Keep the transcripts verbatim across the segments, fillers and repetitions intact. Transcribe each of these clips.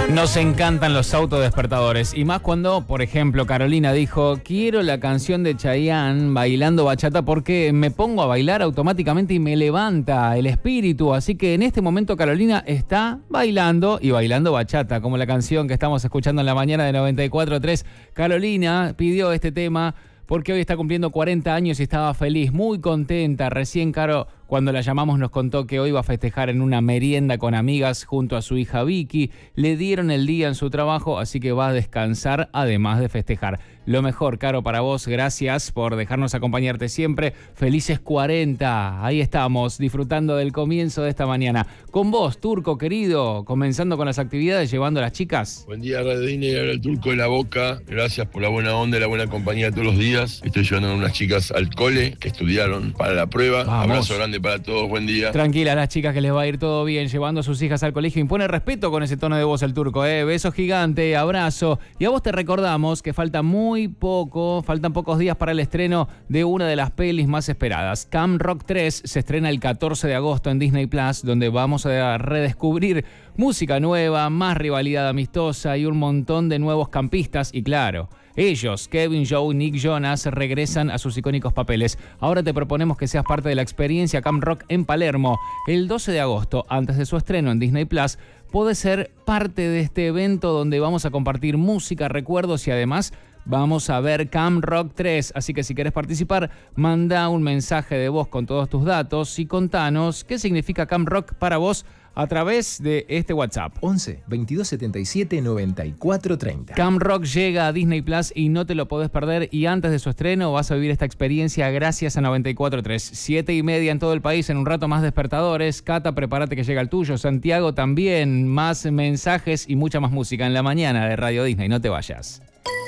Nos encantan los autodespertadores y más cuando, por ejemplo, Carolina dijo: quiero la canción de Chayanne bailando bachata porque me pongo a bailar automáticamente y me levanta el espíritu. Así que en este momento Carolina está bailando y bailando bachata, como la canción que estamos escuchando en la mañana de noventa y cuatro punto tres. Carolina pidió este tema porque hoy está cumpliendo cuarenta años y estaba feliz, muy contenta. Recién, Caro, cuando la llamamos, nos contó que hoy va a festejar en una merienda con amigas junto a su hija Vicky. Le dieron el día en su trabajo, así que va a descansar además de festejar. Lo mejor, Caro, para vos. Gracias por dejarnos acompañarte siempre. Felices cuarenta. Ahí estamos, disfrutando del comienzo de esta mañana. Con vos, Turco, querido, comenzando con las actividades, llevando a las chicas. Buen día, Radio Disney, era el Turco de La Boca. Gracias por la buena onda y la buena compañía todos los días. Estoy llevando a unas chicas al cole que estudiaron para la prueba. Vamos. Abrazo grande para todos, buen día. Tranquila, las chicas, que les va a ir todo bien, llevando a sus hijas al colegio. Impone respeto con ese tono de voz el Turco, ¿eh? Beso gigante, abrazo. Y a vos te recordamos que falta muy poco, faltan pocos días para el estreno de una de las pelis más esperadas. Camp Rock tres se estrena el catorce de agosto en Disney Plus, donde vamos a redescubrir música nueva, más rivalidad amistosa y un montón de nuevos campistas. Y claro, ellos, Kevin, Joe, Nick Jonas, regresan a sus icónicos papeles. Ahora te proponemos que seas parte de la experiencia Camp Rock en Palermo. El doce de agosto, antes de su estreno en Disney Plus, podés ser parte de este evento donde vamos a compartir música, recuerdos y además vamos a ver Camp Rock tres. Así que si querés participar, manda un mensaje de voz con todos tus datos y contanos qué significa Camp Rock para vos a través de este WhatsApp. once, veintidós setenta y siete, noventa y cuatro treinta. Camp Rock llega a Disney Plus y no te lo podés perder. Y antes de su estreno vas a vivir esta experiencia gracias a noventa y cuatro punto tres. Siete y media en todo el país, en un rato más despertadores. Cata, prepárate que llega el tuyo. Santiago también. Más mensajes y mucha más música en la mañana de Radio Disney. No te vayas.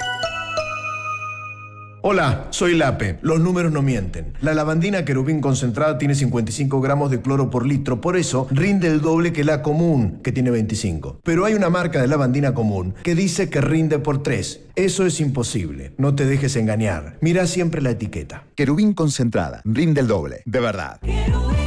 Hola, soy Lape. Los números no mienten. La lavandina querubín concentrada tiene cincuenta y cinco gramos de cloro por litro, por eso rinde el doble que la común, que tiene veinticinco. Pero hay una marca de lavandina común que dice que rinde por tres. Eso es imposible. No te dejes engañar. Mira siempre la etiqueta. Querubín concentrada, rinde el doble, de verdad.